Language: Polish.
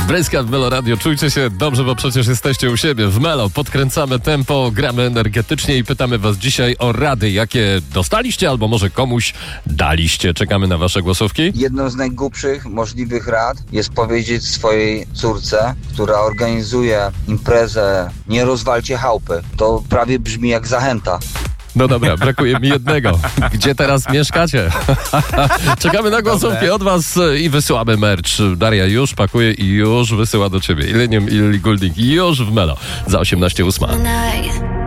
Bryska w Melo Radio. Czujcie się dobrze, bo przecież jesteście u siebie w Melo. Podkręcamy tempo, gramy energetycznie i pytamy was dzisiaj o rady, jakie dostaliście albo może komuś daliście. Czekamy na wasze głosówki. Jedną z najgłupszych możliwych rad jest powiedzieć swojej córce, która organizuje imprezę "nie rozwalcie chałupy". To prawie brzmi jak zachęta. No dobra, brakuje mi jednego. Gdzie teraz mieszkacie? Czekamy na głosówki od was i wysyłamy merch. Daria już pakuje i już wysyła do ciebie. Illenium i Lily Goulding już w Melo za 18:08.